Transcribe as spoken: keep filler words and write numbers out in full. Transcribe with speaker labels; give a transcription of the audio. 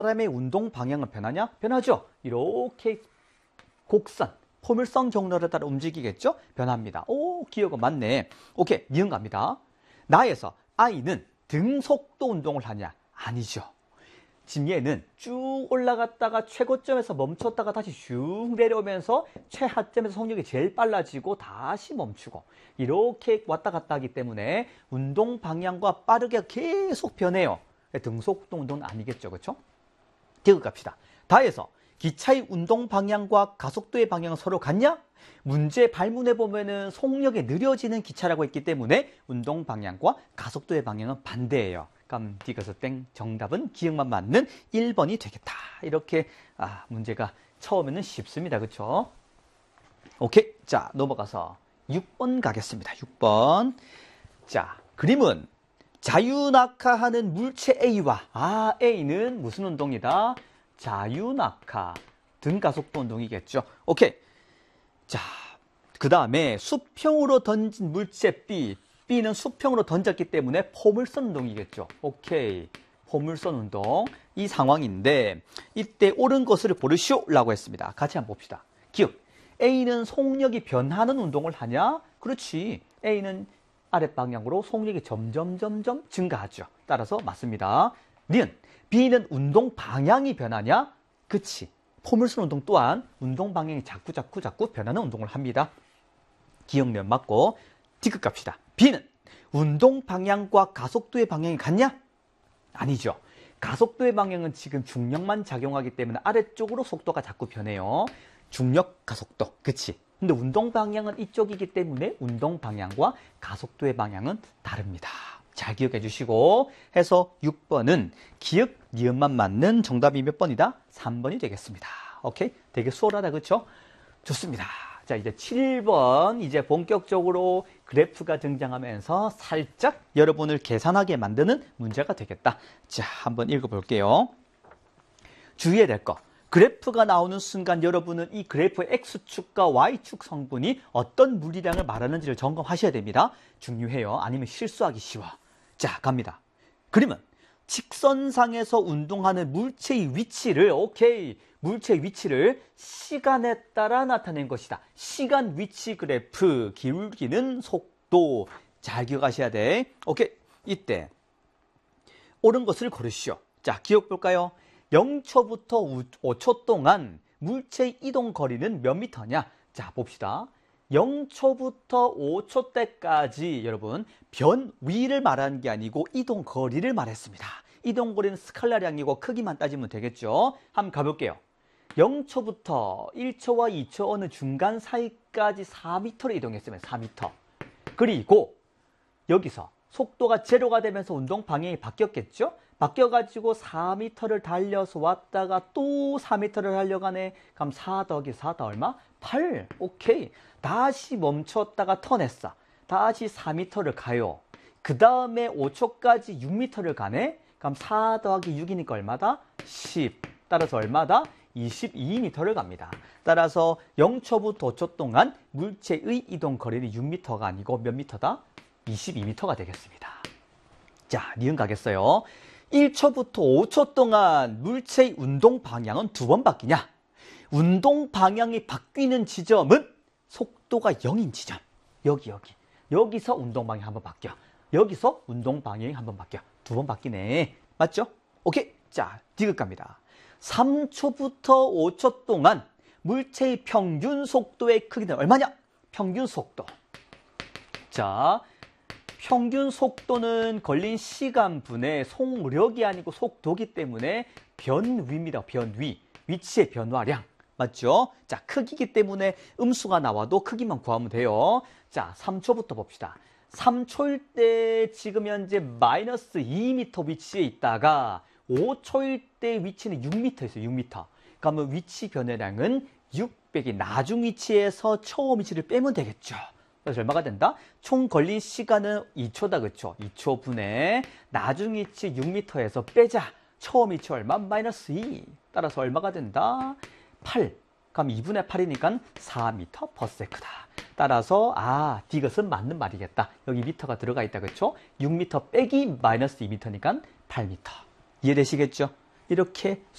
Speaker 1: 사람의 운동 방향은 변하냐? 변하죠. 이렇게 곡선, 포물선 경로에 따라 움직이겠죠? 변합니다. 오, 기억은 맞네. 오케이, 니은 갑니다. 나에서 아이는 등속도 운동을 하냐? 아니죠. 지금 얘는 쭉 올라갔다가 최고점에서 멈췄다가 다시 쭉 내려오면서 최하점에서 속력이 제일 빨라지고 다시 멈추고 이렇게 왔다 갔다 하기 때문에 운동 방향과 빠르게 계속 변해요. 등속도 운동은 아니겠죠. 그렇죠? 디귿 갑시다. 다에서 기차의 운동 방향과 가속도의 방향은 서로 같냐? 문제 발문해 보면은 속력이 느려지는 기차라고 했기 때문에 운동 방향과 가속도의 방향은 반대예요. 그럼 디귿 땡 정답은 기억만 맞는 일 번이 되겠다. 이렇게 아, 문제가 처음에는 쉽습니다. 그렇죠? 오케이. 자, 넘어가서 육 번 가겠습니다. 육 번. 자, 그림은 자유낙하하는 물체 A와 아, A는 무슨 운동이다? 자유낙하, 등가속도 운동이겠죠. 오케이. 자, 그 다음에 수평으로 던진 물체 B. B는 수평으로 던졌기 때문에 포물선 운동이겠죠. 오케이. 포물선 운동. 이 상황인데 이때 옳은 것을 고르시오 라고 했습니다. 같이 한번 봅시다. 기억. A는 속력이 변하는 운동을 하냐? 그렇지. A는 아랫방향으로 속력이 점점 점점 증가하죠. 따라서 맞습니다. 니은. B는 운동 방향이 변하냐? 그치. 포물선 운동 또한 운동 방향이 자꾸 자꾸 자꾸 변하는 운동을 합니다. 기억력 맞고 디귿 갑시다. B는 운동 방향과 가속도의 방향이 같냐? 아니죠. 가속도의 방향은 지금 중력만 작용하기 때문에 아래쪽으로 속도가 자꾸 변해요. 중력 가속도. 그치. 근데 운동 방향은 이쪽이기 때문에 운동 방향과 가속도의 방향은 다릅니다. 잘 기억해 주시고 해서 육 번은 기억, 니은만 맞는 정답이 몇 번이다? 삼 번이 되겠습니다. 오케이? 되게 수월하다. 그렇죠? 좋습니다. 자, 이제 칠 번 이제 본격적으로 그래프가 등장하면서 살짝 여러분을 계산하게 만드는 문제가 되겠다. 자, 한번 읽어볼게요. 주의해야 될 거. 그래프가 나오는 순간 여러분은 이 그래프의 X축과 Y축 성분이 어떤 물리량을 말하는지를 점검하셔야 됩니다. 중요해요. 아니면 실수하기 쉬워. 자, 갑니다. 그림은 직선상에서 운동하는 물체의 위치를 오케이. 물체의 위치를 시간에 따라 나타낸 것이다. 시간 위치 그래프, 기울기는 속도. 잘 기억하셔야 돼. 오케이. 이때 옳은 것을 고르시오. 자, 기억 볼까요? 영 초부터 오 초 동안 물체의 이동 거리는 몇 미터냐? 자, 봅시다. 영 초부터 오 초 때까지 여러분 변위를 말하는 게 아니고 이동 거리를 말했습니다. 이동 거리는 스칼라량이고 크기만 따지면 되겠죠. 한번 가볼게요. 영 초부터 일 초와 이 초 어느 중간 사이까지 사 미터를 이동했으면 사 미터. 그리고 여기서 속도가 제로가 되면서 운동 방향이 바뀌었겠죠? 바뀌어가지고 사 미터를 달려서 왔다가 또 사 미터를 달려가네. 그럼 사 더하기 사다 얼마? 팔. 오케이. 다시 멈췄다가 턴했어. 다시 사 미터를 가요. 그 다음에 오 초까지 육 미터를 가네. 그럼 사 더하기 육이니까 얼마다? 십. 따라서 얼마다? 이십이 미터를 갑니다. 따라서 영 초부터 오 초 동안 물체의 이동 거리는 육 미터가 아니고 몇 미터다? 이십이 미터가 되겠습니다. 자, 니은 가겠어요. 일 초부터 오 초 동안 물체의 운동 방향은 두 번 바뀌냐? 운동 방향이 바뀌는 지점은 속도가 영인 지점. 여기 여기. 여기서 운동 방향이 한번 바뀌어. 여기서 운동 방향이 한번 바뀌어. 두 번 바뀌네. 맞죠? 오케이. 자, 디귿 갑니다. 삼 초부터 오 초 동안 물체의 평균 속도의 크기는 얼마냐? 평균 속도. 자, 평균 속도는 걸린 시간분의 속력이 아니고 속도기 때문에 변위입니다. 변위. 위치의 변화량. 맞죠? 자, 크기이기 때문에 음수가 나와도 크기만 구하면 돼요. 자, 삼 초부터 봅시다. 삼 초일 때 지금 현재 마이너스 이 미터 위치에 있다가 오 초일 때 위치는 육 미터 있어요. 육 미터. 그러면 위치 변화량은 육 빼기 나중 위치에서 처음 위치를 빼면 되겠죠. 그래서 얼마가 된다? 총 걸린 시간은 이 초다. 그렇죠? 이 초분의 나중 위치 육 미터에서 빼자. 처음 위치 얼마? 마이너스 이. 따라서 얼마가 된다? 팔. 그럼 이분의 팔이니까 사 미터 퍼 세크다. 따라서 아, 디귿은 맞는 말이겠다. 여기 미터가 들어가 있다. 그렇죠? 육 미터 빼기 마이너스 이 미터니까 팔 미터. 이해되시겠죠? 이렇게